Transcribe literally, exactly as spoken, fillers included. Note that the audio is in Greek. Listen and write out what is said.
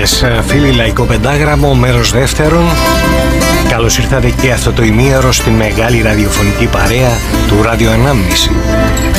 φίλες, φίλοι, Λαϊκό Πεντάγραμμο, μέρος δεύτερον. Καλώς ήρθατε και αυτό το ημίωρο στη μεγάλη ραδιοφωνική παρέα του Ράδιο ενάμιση.